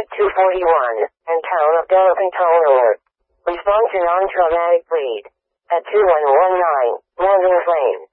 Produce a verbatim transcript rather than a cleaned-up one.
Unit two forty-one, and Town of Delavan Tone Alert. Respond to non-traumatic bleed. At two one one nine, Morgan Lane.